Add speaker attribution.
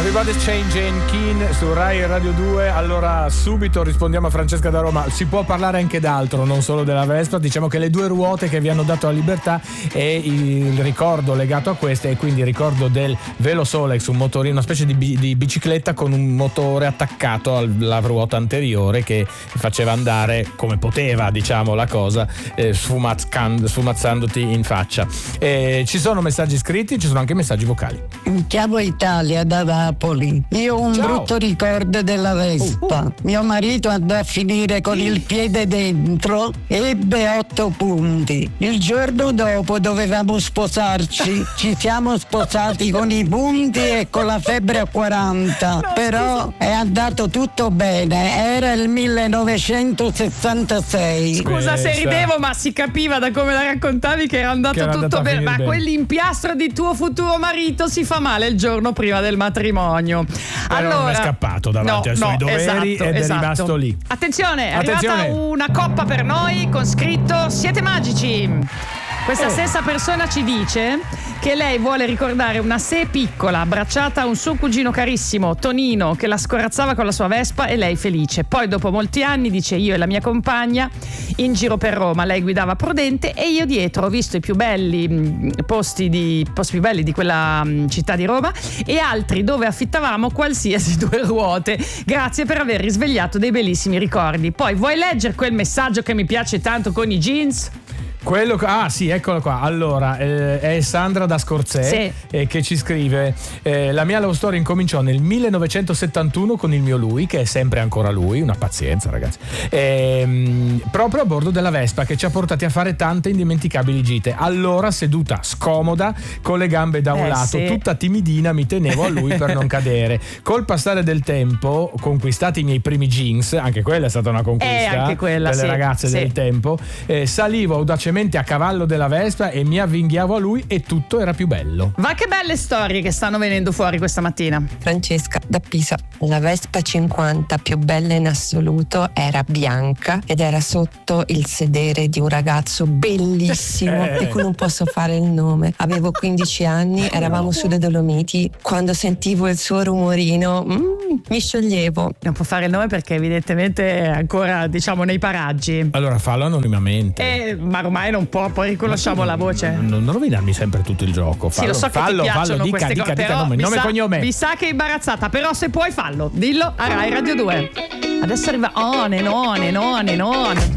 Speaker 1: Everybody's Changing, Keen su Rai Radio 2. Allora subito rispondiamo a Francesca da Roma. Si può parlare anche d'altro, non solo della Vespa. Diciamo che le due ruote che vi hanno dato la libertà e il ricordo legato a queste, e quindi il ricordo del Velo Solex, un motorino, una specie di bicicletta con un motore attaccato alla ruota anteriore che faceva andare come poteva, diciamo, la cosa, sfumazzandoti in faccia. Ci sono messaggi scritti, ci sono anche messaggi vocali.
Speaker 2: Chiamo Italia da Napoli. Io ho un brutto ricordo della Vespa. Mio marito andò a finire con il piede dentro, ebbe 8 punti. Il giorno dopo dovevamo sposarci. Ci siamo sposati con i punti e con la febbre a 40. Però è andato tutto bene. Era il 1966.
Speaker 3: Scusa se ridevo, ma si capiva da come la raccontavi che era andato tutto bene. Ma quell'impiastro di tuo futuro marito si fa male il giorno prima del matrimonio.
Speaker 1: Allora, non è scappato davanti ai suoi doveri ed è rimasto lì.
Speaker 3: Attenzione, è arrivata una coppa per noi con scritto "Siete magici". Questa stessa persona ci dice che lei vuole ricordare una sé piccola abbracciata a un suo cugino carissimo, Tonino, che la scorazzava con la sua Vespa e lei felice. Poi dopo molti anni, dice, io e la mia compagna in giro per Roma, lei guidava prudente e io dietro ho visto i più belli posti più belli di quella città di Roma e altri dove affittavamo qualsiasi 2 ruote. Grazie per aver risvegliato dei bellissimi ricordi. Poi vuoi leggere quel messaggio che mi piace tanto con i jeans?
Speaker 1: Sì, eccolo qua. Allora, è Sandra da Scorzè, che ci scrive: la mia love story incominciò nel 1971 con il mio lui, che è sempre ancora lui, una pazienza ragazzi, proprio a bordo della Vespa, che ci ha portati a fare tante indimenticabili gite. Allora, seduta scomoda con le gambe da un lato, tutta timidina, mi tenevo a lui per non cadere. Col passare del tempo, conquistati i miei primi jeans, anche quella è stata una conquista
Speaker 3: anche quella,
Speaker 1: delle ragazze del tempo, salivo audacemente a cavallo della Vespa e mi avvinghiavo a lui e tutto era più bello.
Speaker 3: Va che belle storie che stanno venendo fuori questa mattina.
Speaker 4: Francesca da Pisa. La Vespa 50 più bella in assoluto era bianca ed era sotto il sedere di un ragazzo bellissimo di cui non posso fare il nome. Avevo 15 anni, eravamo sulle Dolomiti, quando sentivo il suo rumorino mi scioglievo.
Speaker 3: Non può fare il nome perché evidentemente è ancora, diciamo, nei paraggi.
Speaker 1: Allora fallo anonimamente.
Speaker 3: Ma ormai non può, poi riconosciamo la voce.
Speaker 1: Non rovinarmi sempre tutto il gioco.
Speaker 3: Sì, lo so che ti piacciono queste cose, però
Speaker 1: nome e cognome.
Speaker 3: Mi sa che è imbarazzata, però se puoi fallo, dillo a Rai Radio 2. Adesso arriva On.